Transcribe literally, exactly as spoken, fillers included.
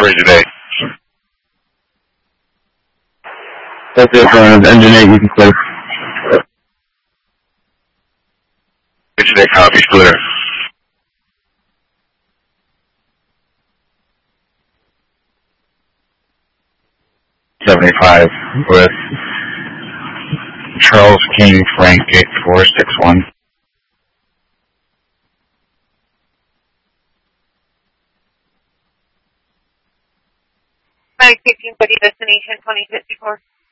Bridge eight. That's it for engine eight, you can clear. Engine eight copies, clear. seventy-five with Charles King Frank eight four six one. Mike fifteen thirty, destination twenty fifty-four.